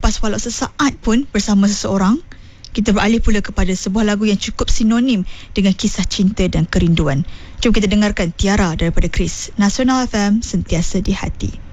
Lepas walau sesaat pun bersama seseorang, kita beralih pula kepada sebuah lagu yang cukup sinonim dengan kisah cinta dan kerinduan. Jom kita dengarkan Tiara daripada Chris. Nasional FM, sentiasa di hati.